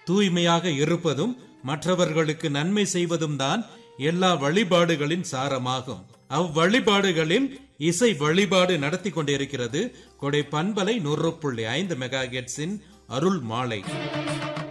தூய்மையாக இருப்பதும் மற்றவர்களுக்கு நன்மை செய்வதும் தான் எல்லா வழிபாடுகளின் சாரமாகும். அவ்வழிபாடுகளில் இசை வழிபாடு நடத்தி கொண்டிருக்கிறது கொடை பண்பலை 100.5 மெகாஹெர்ட்ஸின் அருள் மாலை.